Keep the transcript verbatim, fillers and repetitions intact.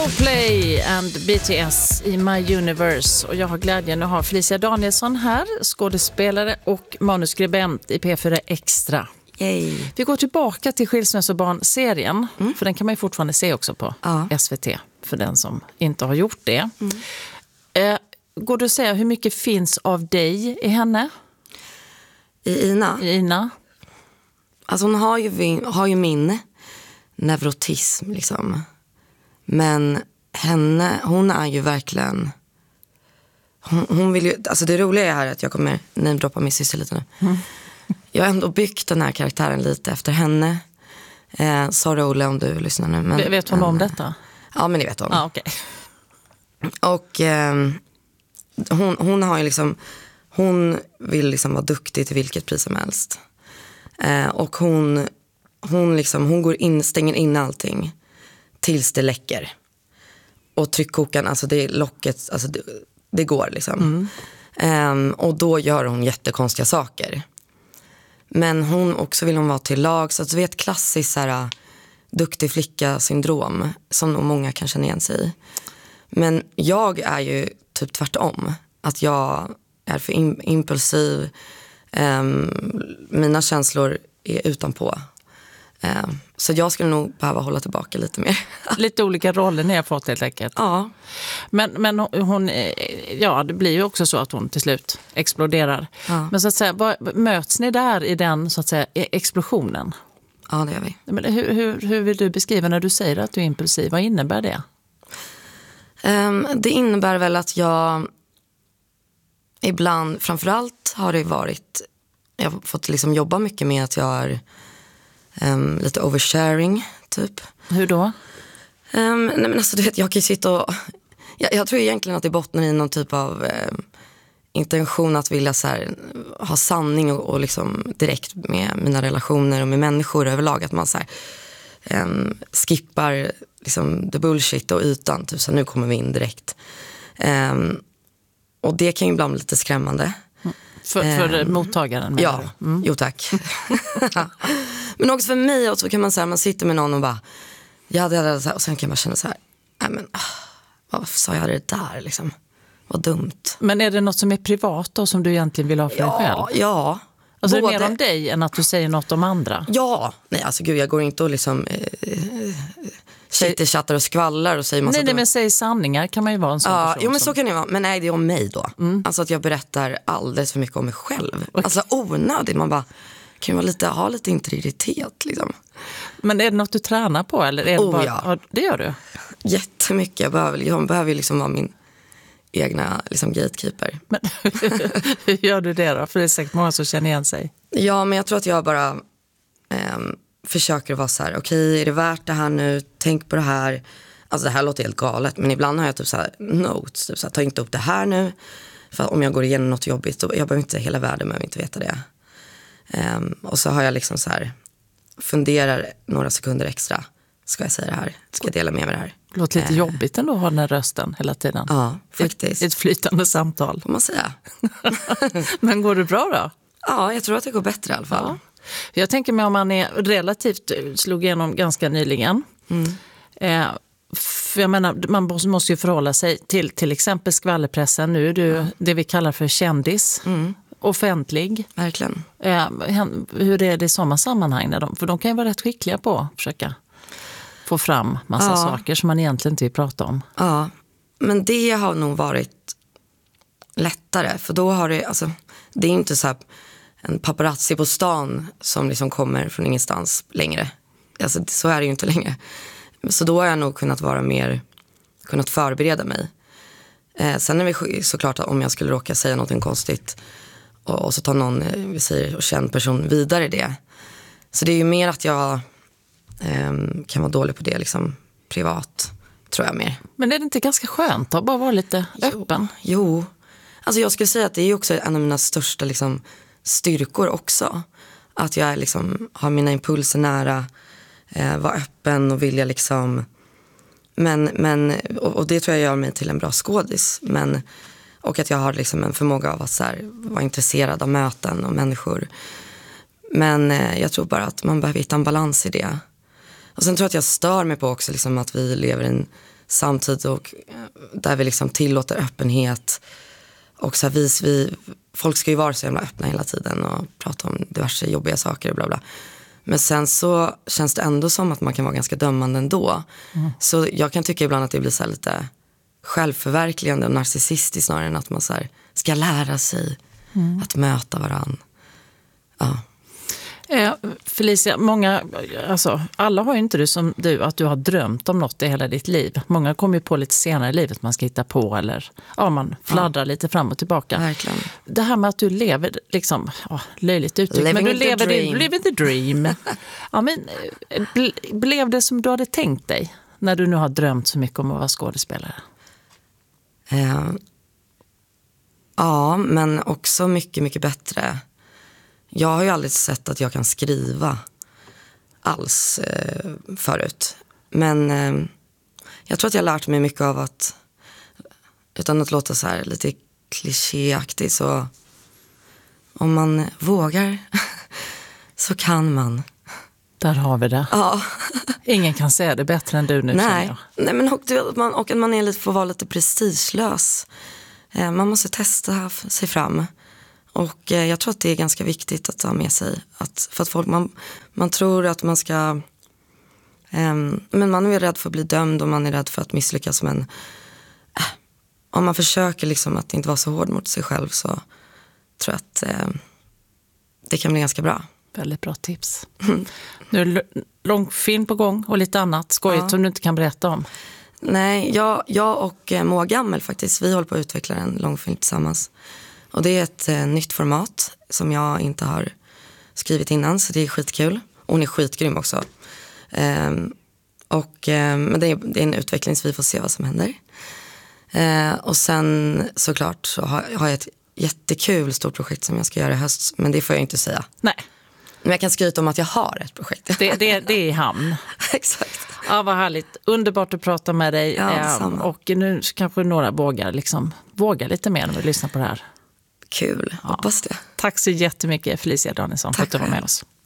Coldplay and B T S i My Universe. Och jag har glädjen att ha Felicia Danielsson här, skådespelare och manuskribent i P fyra Extra. Yay. Vi går tillbaka till Skilsmässobarn-serien, mm. för den kan man ju fortfarande se också på ja. S V T, för den som inte har gjort det. Mm. Eh, går du att säga hur mycket finns av dig i henne? I Ina? I Ina. Alltså hon har ju, har ju min neurotism liksom. Men henne, hon är ju verkligen... Hon, hon vill ju... Alltså det roliga är här att jag kommer namedroppa min syster lite nu. Mm. Jag har ändå byggt den här karaktären lite efter henne. Eh, sorry Olle om du lyssnar nu. Men, vet hon men, om detta? Ja, men det vet hon. Ah, okay. Och eh, hon, hon har ju liksom... Hon vill liksom vara duktig till vilket pris som helst. Eh, och hon, hon, liksom, hon går in, stänger in allting tills det läcker. Och tryckkokan, alltså det locket, alltså det, det går liksom. Mm. Eh, och då gör hon jättekonstiga saker. Men hon också vill hon vara till lag. Så att du vet klassiskt så här, duktig flicka-syndrom som nog många kan känna igen sig i. Men jag är ju typ tvärtom. Att jag är för im- impulsiv. Um, mina känslor är utanpå. Um, så jag skulle nog behöva hålla tillbaka lite mer. Lite olika roller ni har fått helt enkelt. Ja. Men, men hon, ja, det blir ju också så att hon till slut exploderar. Ja. Men så att säga, vad, möts ni där i den så att säga explosionen? Ja, det gör vi. Men hur, hur, hur vill du beskriva när du säger att du är impulsiv? Vad innebär det? Um, det innebär väl att jag ibland, framförallt har det varit, jag har fått liksom jobba mycket med att jag är um, lite oversharing typ. Hur då? Um, nej men alltså du vet, jag kan ju sitta och jag, jag tror egentligen att det bottnar i någon typ av um, intention att vilja så här, ha sanning och, och liksom direkt med mina relationer och med människor överlag, att man så här, um, skippar liksom the bullshit och ytan, typ så här, nu kommer vi in direkt. Um, och det kan ju ibland bli lite skrämmande. Mm. För, för um, mottagaren? Ja, mm. jo tack. Men också för mig, och så kan man säga, man sitter med någon och bara, ja, det är så här, och sen kan man känna så här, nej men, varför sa jag det där liksom? Vad dumt. Men är det något som är privat då, som du egentligen vill ha för ja, dig själv? Ja, alltså både... är det mer om dig än att du säger något om andra? Ja, nej alltså gud, jag går inte och liksom eh, sitter, chattar och skvallrar och säger massa... Nej, nej, men säg sanningar kan man ju vara en sån ja, person. Jo, men som... så kan det vara. Men nej, det är om mig då. Mm. Alltså att jag berättar alldeles för mycket om mig själv. Okay. Alltså onödigt. Man bara, kan man lite, ha lite integritet liksom. Men är det något du tränar på? Eller är det, oh, bara... ja. det gör du? Jättemycket. Jag behöver, jag behöver liksom vara min egna liksom gatekeeper. Men hur gör du det då? För det är säkert många som känner igen sig. Ja, men jag tror att jag bara eh, försöker vara så här, okej, okay, är det värt det här nu? Tänk på det här. Alltså det här låter helt galet, men ibland har jag typ så här notes, typ så här, ta inte upp det här nu. För om jag går igenom något jobbigt, då, jag behöver inte hela världen, men jag vill inte veta det. Um, och så har jag liksom så här, funderar några sekunder extra. Ska jag säga det här? Ska jag dela med mig det här? Det låter lite uh, jobbigt ändå att ha den här rösten hela tiden. Ja, faktiskt. Ett, ett flytande samtal. Får man säga. Men går det bra då? Ja, jag tror att det går bättre i alla fall. Ja. Jag tänker mig om man är relativt, slog igenom ganska nyligen. Mm. Eh, för jag menar, man måste ju förhålla sig till till exempel skvallerpressen. Nu är du ja. det vi kallar för kändis. Mm. Offentlig. Verkligen. Eh, hur är det i sådana sammanhang? När de, för de kan ju vara rätt skickliga på att försöka få fram massa ja. saker som man egentligen inte vill prata om. Ja, men det har nog varit lättare. För då har det, alltså, det är inte så här en paparazzi på stan som liksom kommer från ingenstans längre. Alltså, så är det ju inte längre. Så då har jag nog kunnat vara mer, kunnat förbereda mig. Eh, sen är det såklart att om jag skulle råka säga något konstigt och, och så tar någon, vi säger, och känd person vidare det. Så det är ju mer att jag eh, kan vara dålig på det liksom privat, tror jag mer. Men är det inte ganska skönt att bara vara lite jo, öppen? Jo, alltså jag skulle säga att det är också en av mina största liksom, styrkor också. Att jag liksom har mina impulser nära, eh, vara öppen och vilja liksom... Men, men, och, och det tror jag gör mig till en bra skådis. Men, och att jag har liksom en förmåga av att så här, vara intresserad av möten och människor. Men eh, jag tror bara att man behöver hitta en balans i det. Och sen tror jag att jag stör mig på också liksom, att vi lever i en samtidigt och där vi liksom tillåter öppenhet. Och så här, vi, vi, folk ska ju vara så jävla öppna hela tiden och prata om diverse jobbiga saker och bla bla. Men sen så känns det ändå som att man kan vara ganska dömande ändå. Mm. Så jag kan tycka ibland att det blir så här lite självförverkligande och narcissistiskt snarare än att man så här ska lära sig mm. att möta varann. Ja. Eh, Felicia, många, alltså, alla har ju inte det som du, att du har drömt om något i hela ditt liv. Många kommer ju på lite senare i livet man ska hitta på eller ja, man fladdrar ja. lite fram och tillbaka. Verkligen. Det här med att du lever, liksom, oh, löjligt uttryck, men du lever the, live the dream. Ja, men, ble, blev det som du hade tänkt dig när du nu har drömt så mycket om att vara skådespelare? Eh, ja, men också mycket, mycket bättre. Jag har ju aldrig sett att jag kan skriva alls eh, förut. Men eh, jag tror att jag har lärt mig mycket av att, utan att låta så här lite klichéaktigt, så om man vågar så kan man. Där har vi det. Ja. Ingen kan säga det bättre än du nu. Nej, Nej men och, och, man, och att man är lite, får vara lite prestigelös. Eh, man måste testa sig fram. Och eh, jag tror att det är ganska viktigt att ta med sig. Att, för att folk, man, man tror att man ska... Eh, men man är rädd för att bli dömd och man är rädd för att misslyckas. Men eh, om man försöker liksom att inte vara så hård mot sig själv så tror jag att eh, det kan bli ganska bra. Väldigt bra tips. Mm. Nu är det långfilm på gång och lite annat skojigt ja. som du inte kan berätta om. Nej, jag, jag och eh, Moa Gammel faktiskt, vi håller på att utveckla en långfilm tillsammans. Och det är ett eh, nytt format som jag inte har skrivit innan, så det är skitkul. Och hon är skitgrym också. Ehm, och, eh, men det är, det är en utveckling så vi får se vad som händer. Ehm, och sen såklart så har, har jag ett jättekul stort projekt som jag ska göra i höst. Men det får jag inte säga. Nej. Men jag kan skryta om att jag har ett projekt. Det, det, det är i hamn. Exakt. Ja, vad härligt. Underbart att prata med dig. Ja, ehm, och nu kanske några vågar, liksom, vågar lite mer när vi lyssnar på det här. Kul, ja. hoppas det. Tack så jättemycket Felicia Danielsson för att du var med oss.